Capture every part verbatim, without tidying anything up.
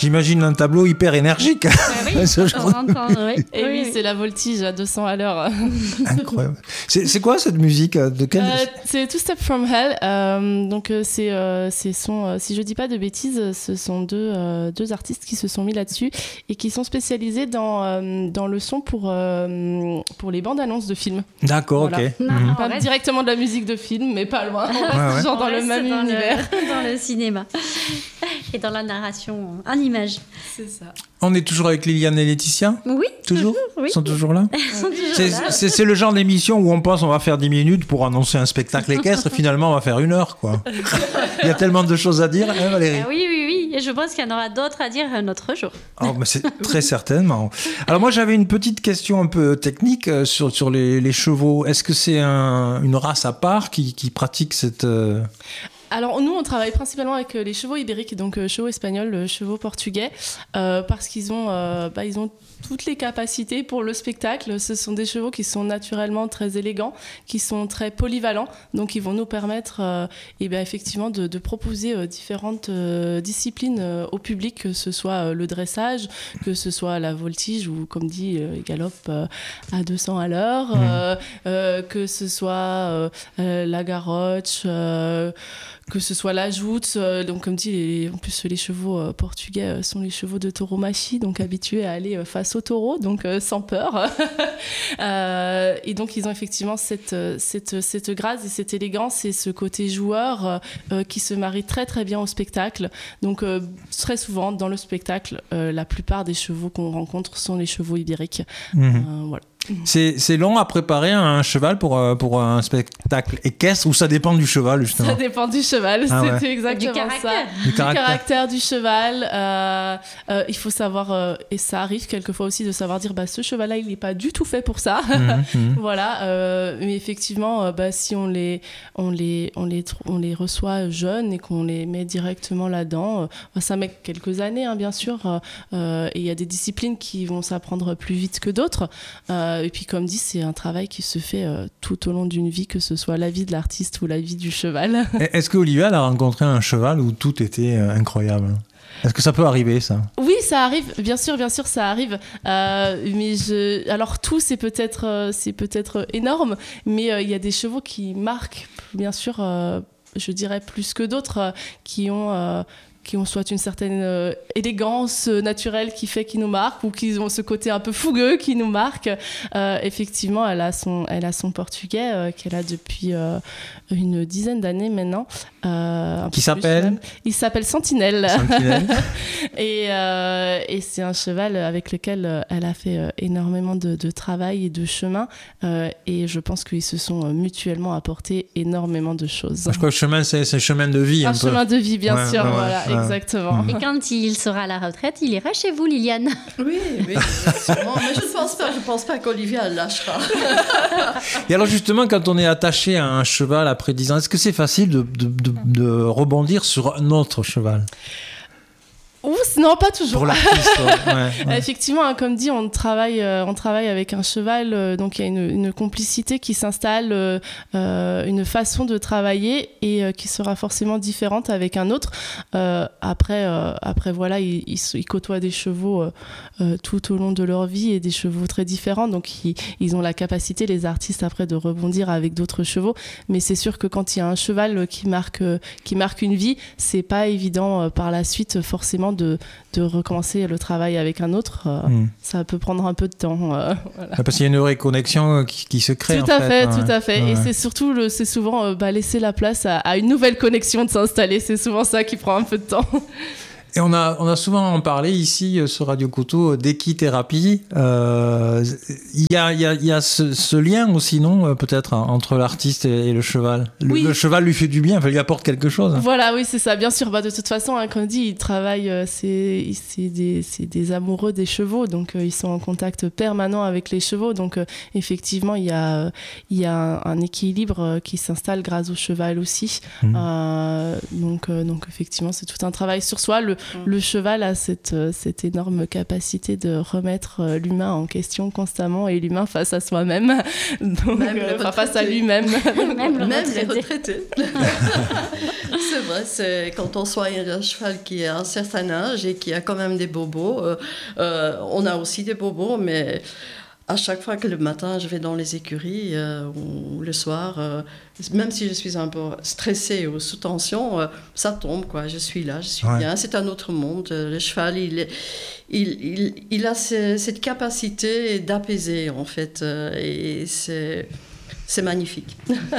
J'imagine un tableau hyper énergique. Ah oui, Ce genre de- entend, oui. Et oui, oui, c'est la voltige à deux cents à l'heure. Incroyable. C'est, c'est quoi cette musique de quel... Euh, c'est Two Step From Hell. Euh, donc euh, c'est, euh, c'est son, euh, si je dis pas de bêtises, ce sont deux, euh, deux artistes qui se sont mis là-dessus et qui sont spécialisés dans, euh, dans le son pour, euh, pour les bandes annonces de films. D'accord, Voilà. ok. Non, Mhm. on Pas reste- directement de la musique de film, mais pas loin. On reste Ouais, ouais. genre dans on le reste même dans univers. dans le cinéma et dans la narration en image. C'est ça. On est toujours avec Liliane et Laetitia? Oui, Toujours? oui. Ils sont toujours là? Ils sont toujours C'est, là. c'est, c'est le genre d'émission où on pense on va faire dix minutes pour annoncer un spectacle équestre, finalement on va faire une heure, quoi. Il y a tellement de choses à dire, hein, Valérie? Ah oui, oui, oui. Et je pense qu'il y en aura d'autres à dire un autre jour. Oh, mais c'est très certainement. Alors moi j'avais une petite question un peu technique euh, sur, sur les, les chevaux. Est-ce que c'est un, une race à part qui, qui pratique cette... euh, Alors nous, on travaille principalement avec euh, les chevaux ibériques, donc euh, chevaux espagnols, euh, chevaux portugais, euh, parce qu'ils ont, euh, bah, ils ont toutes les capacités pour le spectacle. Ce sont des chevaux qui sont naturellement très élégants, qui sont très polyvalents, donc ils vont nous permettre euh, eh bien, effectivement de, de proposer euh, différentes euh, disciplines euh, au public, que ce soit euh, le dressage, que ce soit la voltige ou comme dit, euh, ils galopent euh, à deux cents à l'heure, Mmh. euh, euh, que ce soit euh, euh, la garroche, euh, que ce soit la joute, euh, donc comme dit, les, en plus les chevaux euh, portugais euh, sont les chevaux de tauromachi, donc habitués à aller euh, face au taureau, donc euh, sans peur. Euh, et donc ils ont effectivement cette, euh, cette, cette grâce et cette élégance et ce côté joueur euh, euh, qui se marie très très bien au spectacle. Donc euh, très souvent dans le spectacle, euh, la plupart des chevaux qu'on rencontre sont les chevaux ibériques. mhm. Euh, voilà. C'est, c'est long à préparer un cheval pour, euh, pour un spectacle équestre ou ça dépend du cheval, justement? Ça dépend du cheval, Ah ouais. c'était exactement Du ça. caractère. Du Du caractère. caractère du cheval. Euh, euh, il faut savoir, euh, et ça arrive quelquefois aussi de savoir dire, bah, ce cheval-là, il n'est pas du tout fait pour ça. Mhm, mhm. Voilà, euh, mais effectivement, euh, bah, si on les, on, les, on, les, tr- on les reçoit jeunes et qu'on les met directement là-dedans, euh, bah, ça met quelques années, hein, bien sûr, euh, euh, et il y a des disciplines qui vont s'apprendre plus vite que d'autres. Euh, et puis, comme dit, c'est un travail qui se fait euh, tout au long d'une vie, que ce soit la vie de l'artiste ou la vie du cheval. Est-ce que Olivia elle a rencontré un cheval où tout était euh, incroyable? Est-ce que ça peut arriver, ça? Oui, ça arrive, bien sûr, bien sûr, ça arrive. Euh, mais je... Alors, tout, c'est peut-être, euh, c'est peut-être énorme, mais euh, il y a des chevaux qui marquent, bien sûr, euh, je dirais plus que d'autres, euh, qui ont... euh, qui ont soit une certaine euh, élégance euh, naturelle qui fait qu'ils nous marquent, ou qui ont ce côté un peu fougueux qui nous marque. Euh, effectivement, elle a son, elle a son portugais euh, qu'elle a depuis euh, une dizaine d'années maintenant. Euh, un Qui peu s'appelle plus même. Il s'appelle Sentinelle. Sentinelle. et, euh, et c'est un cheval avec lequel euh, elle a fait euh, énormément de, de travail et de chemin. Euh, et je pense qu'ils se sont euh, mutuellement apporté énormément de choses. Je crois que le chemin, c'est, c'est un chemin de vie. Un, Un peu. chemin de vie, bien Ouais, sûr. ouais, ouais, voilà, ouais. exactement. Mhm. Et quand il sera à la retraite, il ira chez vous, Liliane. Oui, oui, sûrement. Mais je ne pense pas, je pense pas qu'Olivia lâchera. Et alors justement, quand on est attaché à un cheval après dix ans, est-ce que c'est facile de, de, de, de rebondir sur un autre cheval? Ouh, non, pas toujours. Pour l'artiste, ouais, ouais. Effectivement, hein, comme dit, on travaille, euh, on travaille avec un cheval, euh, donc il y a une, une complicité qui s'installe, euh, euh, une façon de travailler et euh, qui sera forcément différente avec un autre. Euh, après, euh, après, voilà, ils, ils, ils côtoient des chevaux euh, euh, tout au long de leur vie et des chevaux très différents, donc ils, ils ont la capacité, les artistes, après, de rebondir avec d'autres chevaux. Mais c'est sûr que quand il y a un cheval qui marque, euh, qui marque une vie, c'est pas évident euh, par la suite, forcément, De, de recommencer le travail avec un autre, euh, Mm. ça peut prendre un peu de temps. Euh, voilà. Parce qu'il y a une vraie connexion qui, qui se crée. Tout en à fait, ouais. tout à fait. Ouais. Et c'est surtout, le, c'est souvent euh, bah, laisser la place à, à une nouvelle connexion de s'installer. C'est souvent ça qui prend un peu de temps. Et on a, on a souvent parlé ici euh, sur Radio Couteau d'équithérapie. Euh, Il y a, il y a, il y a ce, ce lien aussi, non, euh, peut-être, hein, entre l'artiste et, et le cheval. Le, Oui. le cheval lui fait du bien, enfin, lui apporte quelque chose. Voilà, oui, c'est ça. Bien sûr, bah, de toute façon, hein, comme dit, ils travaillent, euh, c'est, c'est, des, c'est des amoureux des chevaux, donc euh, ils sont en contact permanent avec les chevaux. Donc euh, effectivement, il y a, euh, il y a un, un équilibre euh, qui s'installe grâce au cheval aussi. Mmh. Euh, donc, euh, donc effectivement, c'est tout un travail sur soi. Le, le cheval a cette, euh, cette énorme capacité de remettre euh, l'humain en question constamment et l'humain face à soi-même, donc Même euh, les enfin, face à retraités. lui-même. Même le Même les retraité. retraités. C'est vrai, c'est quand on soigne un cheval qui a un certain âge et qui a quand même des bobos. Euh, euh, on a aussi des bobos, mais à chaque fois que le matin je vais dans les écuries euh, ou le soir, euh, même si je suis un peu stressée ou sous tension, euh, ça tombe, quoi. Je suis là, je suis ouais. bien. C'est un autre monde. Le cheval, il, est, il, il, il a ce, cette capacité d'apaiser, en fait. Euh, et c'est... C'est magnifique.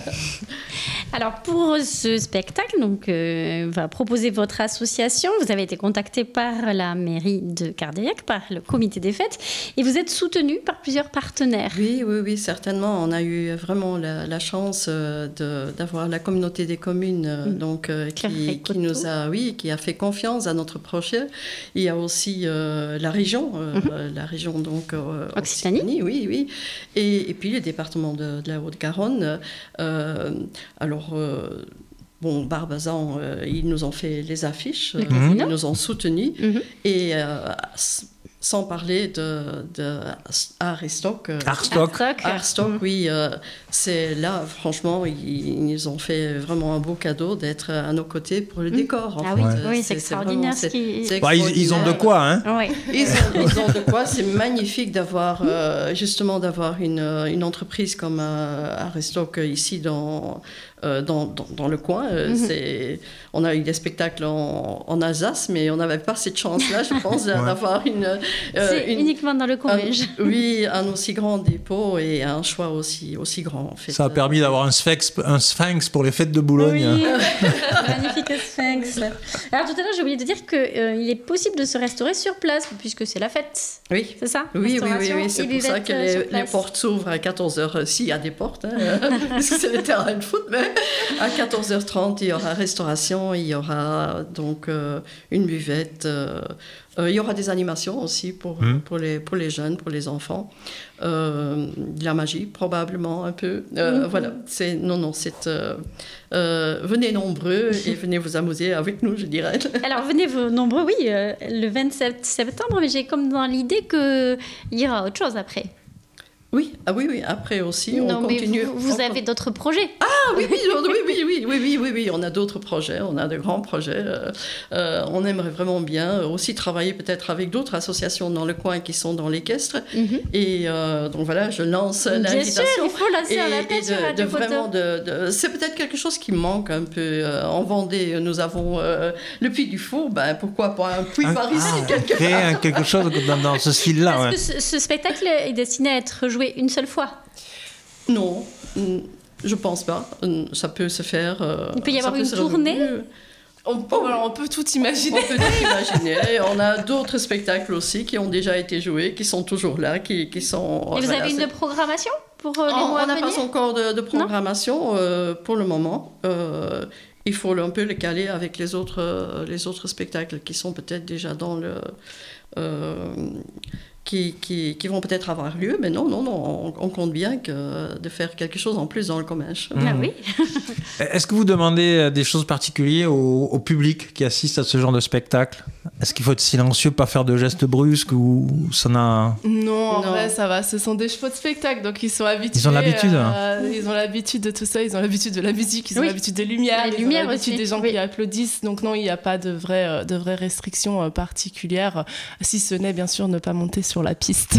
Alors, pour ce spectacle, donc, euh, va proposer votre association. Vous avez été contacté par la mairie de Cardaillac, par le comité des fêtes, et vous êtes soutenu par plusieurs partenaires. Oui, oui, oui, certainement. On a eu vraiment la, la chance de, d'avoir la communauté des communes mmh. donc, euh, qui, qui nous a, oui, qui a fait confiance à notre projet. Il y a aussi euh, la région, euh, mmh. la région donc euh, Occitanie. Occitanie, oui, oui, et, et puis le département de, de la Haute-Garonne. Euh, alors, euh, bon, Barbazan, euh, ils nous ont fait les affiches, euh, mmh. ils nous ont soutenus, mmh. et euh, sans parler de, de Arstock. Euh, Arstock. Arstock, mmh. oui. Euh, c'est là, franchement, ils, ils nous ont fait vraiment un beau cadeau d'être à nos côtés pour le décor. En ah fait. oui, ouais. oui c'est, c'est extraordinaire. C'est, qui... c'est bah, ils, ils ont de quoi, hein. Oui. Ils ont, ils ont de quoi. C'est magnifique d'avoir, euh, justement, d'avoir une, une entreprise comme euh, Arstock ici dans... Euh, dans, dans, dans le coin. Euh, mm-hmm. c'est... On a eu des spectacles en, en Alsace, mais on n'avait pas cette chance-là, je pense, ouais. d'avoir une... Euh, c'est une, uniquement dans le Comminges. Oui, un aussi grand dépôt et un choix aussi, aussi grand, en fait. Ça a permis d'avoir un sphinx, un sphinx pour les fêtes de Boulogne. Oui, magnifique sphinx. Alors tout à l'heure, j'ai oublié de dire qu'il euh, est possible de se restaurer sur place, puisque c'est la fête. Oui. C'est ça? Oui, oui, oui, oui. C'est pour ça que les, les portes s'ouvrent à quatorze heures. S'il y a des portes, hein, parce que c'est le terrain de foot, mais à quatorze heures trente, il y aura restauration, il y aura donc euh, une buvette, euh, euh, il y aura des animations aussi pour, mmh. pour, les, pour les jeunes, pour les enfants, euh, de la magie probablement un peu. Euh, mmh. Voilà, c'est, non, non, c'est... Euh, euh, venez nombreux et venez vous amuser avec nous, je dirais. Alors, venez vous nombreux, oui, euh, le vingt-sept septembre, mais j'ai comme dans l'idée qu'il y aura autre chose après. Oui, ah oui, oui. Après aussi, on non, continue. Mais vous, vous on... avez d'autres projets? Ah oui, oui, oui, oui, oui, oui, oui, oui, oui. On a d'autres projets, on a de grands projets. Euh, euh, on aimerait vraiment bien aussi travailler peut-être avec d'autres associations dans le coin qui sont dans l'équestre. Mm-hmm. Et euh, donc voilà, je lance bien l'invitation. Bien sûr, il faut lancer un appel et de, sur Radio de vraiment de, de, c'est peut-être quelque chose qui manque un peu. Euh, en Vendée, nous avons euh, le Puy du Four. Ben pourquoi pas un puits par ici ah, quelque créer part. quelque chose dans, dans ce style-là. Est-ce ouais. que ce, ce spectacle est destiné à être joué une seule fois? Non, je pense pas. Ça peut se faire. Euh, Il peut y avoir une tournée. On peut, oh, alors on peut tout imaginer. On peut tout imaginer. On a d'autres spectacles aussi qui ont déjà été joués, qui sont toujours là, qui, qui sont... Et vous voilà, avez une c'est... programmation pour euh, les on, mois on à venir? On n'a pas encore de, de programmation euh, pour le moment. Euh, il faut un peu le caler avec les autres, euh, les autres spectacles qui sont peut-être déjà dans le... Euh, Qui, qui, qui vont peut-être avoir lieu, mais non, non, non, on, on compte bien que de faire quelque chose en plus dans le Comminges. Mmh. Ah oui. Est-ce que vous demandez des choses particulières au, au public qui assiste à ce genre de spectacle? Est-ce qu'il faut être silencieux, pas faire de gestes brusques ou ça n'a... Non, en non. vrai, ça va. Ce sont des chevaux de spectacle, donc ils sont habitués. Ils ont l'habitude. Euh, hein. Ils ont l'habitude de tout ça. Ils ont l'habitude de la musique. Ils ont oui. l'habitude des lumières. La ils lumière ont l'habitude aussi. des gens oui. qui applaudissent. Donc non, il n'y a pas de vraies de vraies restrictions particulières, si ce n'est bien sûr ne pas monter sur la piste.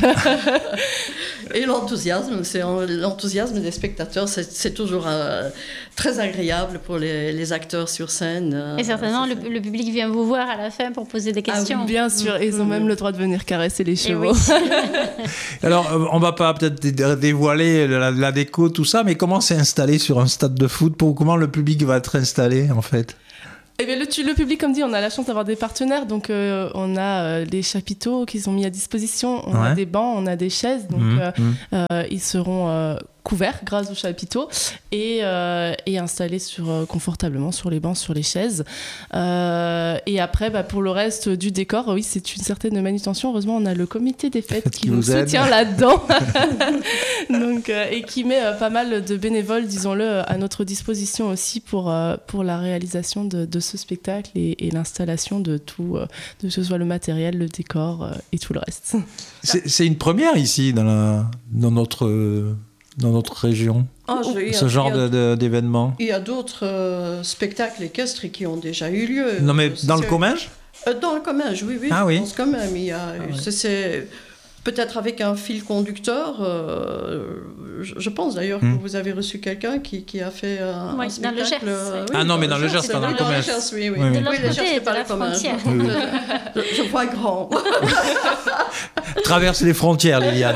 Et l'enthousiasme, c'est l'enthousiasme des spectateurs, c'est, c'est toujours euh, très agréable pour les, les acteurs sur scène. Euh, Et certainement, le, le public vient vous voir à la fin pour poser des questions. Ah oui, bien sûr, mmh. ils ont mmh. même le droit de venir caresser les chevaux. Oui. Alors, on va pas peut-être dévoiler la, la déco, tout ça, mais comment c'est installé sur un stade de foot? Pour, comment le public va être installé, en fait? Eh bien, le, le public, comme dit, on a la chance d'avoir des partenaires. Donc, euh, on a euh, les chapiteaux qu'ils ont mis à disposition. On ouais. a des bancs, on a des chaises. Donc, mmh, euh, mmh. Euh, ils seront euh, couverts grâce aux chapiteaux et, euh, et installés sur, euh, confortablement sur les bancs, sur les chaises. Euh, et après, bah, pour le reste du décor, oui, c'est une certaine manutention. Heureusement, on a le comité des fêtes qui, qui nous soutient là-dedans. Donc, euh, et qui met euh, pas mal de bénévoles, disons-le, à notre disposition aussi pour, euh, pour la réalisation de, de ce spectacle et, et l'installation de tout, euh, de ce soit le matériel, le décor euh, et tout le reste. C'est, c'est une première ici dans, la, dans notre... Euh... dans notre région, Ah, je- ce il y a- genre il y a- de- de- d'événement? Il y a d'autres euh, spectacles équestres qui ont déjà eu lieu. Non, mais dans le C'est- Comminges? Euh, Dans le Comminges, oui, oui. Ah je oui. pense quand même. Il y a, Ah oui. c'est- c'est peut-être avec un fil conducteur. euh, je, je pense d'ailleurs Hmm. que vous avez reçu quelqu'un qui, qui a fait un, Oui, un dans le spectacle. Gers. euh, Ah non, mais dans le Gers, c'est pas dans le Comminges. Gers, oui, oui. Oui, oui. De l'autre le Gers, côté c'est de pas la le Comminges. frontière. Oui, oui. Je, je vois grand. Traverse les frontières, Liliane.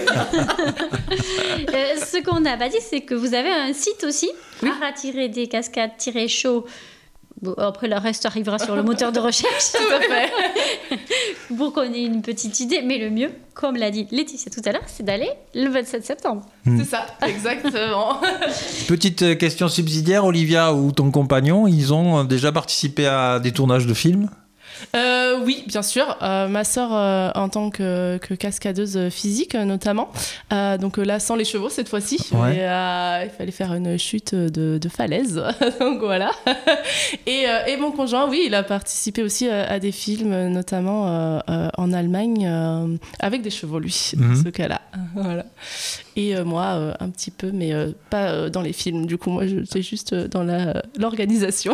Euh, ce qu'on n'a pas dit, c'est que vous avez un site aussi, ara-des-cascades-show. Bon, après, le reste arrivera sur le moteur de recherche. Tout à fait. Pour qu'on ait une petite idée. Mais le mieux, comme l'a dit Laetitia tout à l'heure, c'est d'aller le vingt-sept septembre. C'est ça, exactement. Petite question subsidiaire, Olivia ou ton compagnon, ils ont déjà participé à des tournages de films? Euh, oui, bien sûr. Euh, ma sœur, euh, en tant que, que cascadeuse physique, euh, notamment. Euh, donc euh, là, sans les chevaux cette fois-ci. Ouais. Et, euh, il fallait faire une chute de, de falaise. Donc voilà. Et, euh, et mon conjoint, oui, il a participé aussi à, à des films, notamment euh, euh, en Allemagne, euh, avec des chevaux, lui, Mhm. dans ce cas-là. Voilà. Et euh, moi, euh, un petit peu, mais euh, pas euh, dans les films. Du coup, moi, j'étais juste euh, dans la, l'organisation.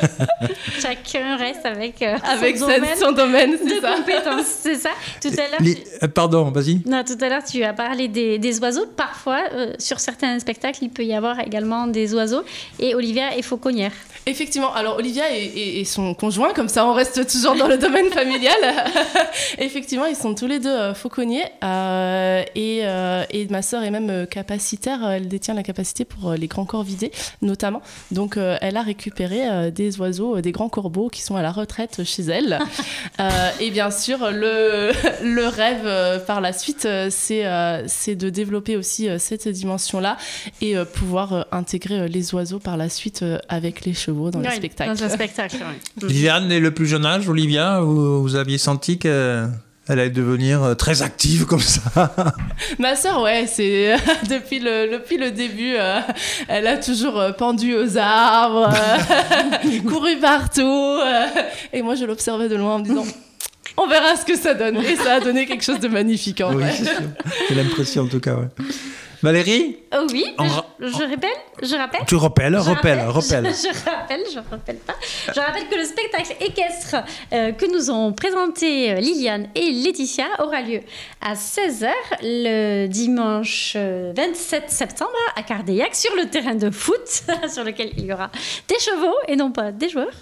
Chacun reste avec, euh, avec son cette- domaine son domaine, de c'est ça. compétences. C'est ça. Tout à l'heure, Les- tu- euh, Pardon, vas-y. Non, tout à l'heure, tu as parlé des, des oiseaux. Parfois, euh, sur certains spectacles, il peut y avoir également des oiseaux. Et Olivia est fauconnière. Effectivement, alors Olivia et, et- et son conjoint, comme ça on reste toujours dans le domaine familial, effectivement ils sont tous les deux euh, fauconniers euh, et, euh, et ma sœur est même euh, capacitaire, elle détient la capacité pour euh, les grands corvidés notamment, donc euh, elle a récupéré euh, des oiseaux, euh, des grands corbeaux qui sont à la retraite chez elle. Euh, et bien sûr le, le rêve euh, par la suite euh, c'est, euh, c'est de développer aussi euh, cette dimension-là et euh, pouvoir euh, intégrer euh, les oiseaux par la suite euh, avec les chevaux dans Oui, le spectacle. Dans un spectacle, oui. Liliane est le plus jeune âge, Olivia, vous, vous aviez senti qu'elle allait devenir euh, très active comme ça? Ma sœur, ouais, c'est depuis le, depuis le début, euh, elle a toujours euh, pendu aux arbres, euh, couru partout, euh, et moi je l'observais de loin en me disant on verra ce que ça donne, et ça a donné quelque chose de magnifique en Oui, vrai. c'est sûr. J'ai l'impression en tout cas, ouais. Valérie, Oh oui, En je, ra- je rappelle, je rappelle. tu rappelles, Je rappelle, rappelle, rappelle. Je, je rappelle, je rappelle pas. Je rappelle que le spectacle équestre euh, que nous ont présenté euh, Liliane et Laetitia aura lieu à seize heures le dimanche euh, vingt-sept septembre à Cardeillac sur le terrain de foot sur lequel il y aura des chevaux et non pas des joueurs.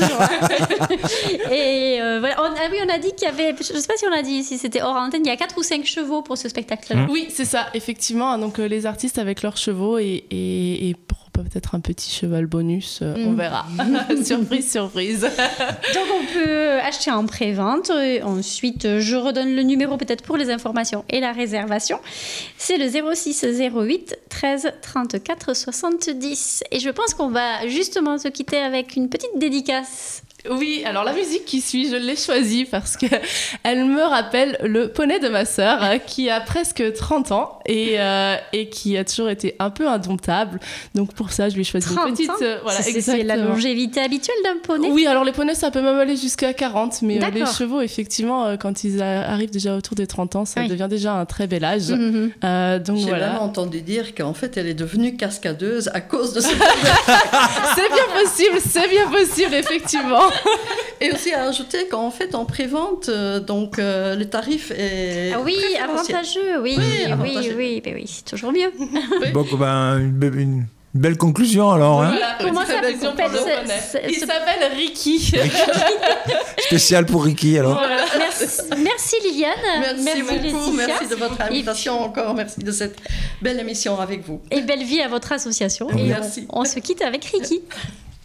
Et euh, voilà. On, ah oui, on a dit qu'il y avait, je ne sais pas si on a dit si c'était hors antenne, il y a quatre ou cinq chevaux pour ce spectacle-là. Oui, c'est ça, effectivement. Donc euh, les artistes avec leurs chevaux et, et, et pour peut-être un petit cheval bonus, euh, on Mm. verra. Surprise, surprise. Donc on peut acheter en pré-vente. Et ensuite, je redonne le numéro peut-être pour les informations et la réservation. C'est le zéro six zéro huit treize trente-quatre soixante-dix. Et je pense qu'on va justement se quitter avec une petite dédicace. Oui, alors la musique qui suit, je l'ai choisie parce que elle me rappelle le poney de ma sœur euh, qui a presque trente ans et, euh, et qui a toujours été un peu indomptable. Donc pour ça, je lui ai choisi une trente petite... ans euh, voilà, C'est- c'est la exactement. longévité habituelle d'un poney. Oui, alors les poneys, ça peut même aller jusqu'à quarante, mais euh, les D'accord. chevaux, effectivement, euh, quand ils a- arrivent déjà autour des trente ans, ça Oui. devient déjà un très bel âge. Mhm. Euh, donc J'ai voilà. même entendu dire qu'en fait, elle est devenue cascadeuse à cause de ce C'est bien possible, c'est bien possible, effectivement. Et aussi à ajouter qu'en fait, en pré-vente, euh, donc euh, le tarif est Ah oui, préférentiel. avantageux, oui, Oui, oui, avantageux. oui, ben oui, c'est toujours mieux. Bon, ben, une, be- une belle conclusion alors, hein. Voilà, Comment petite ça conclusion pour s'appelle le poney. ce- ce- Il ce- s'appelle Ricky. Spécial pour Ricky alors. Voilà. Merci, merci Liliane, Merci, beaucoup, Laetitia. merci de votre invitation encore, merci de cette belle émission avec vous. Et belle vie à votre association. Oui. Et Merci. on, on se quitte avec Ricky.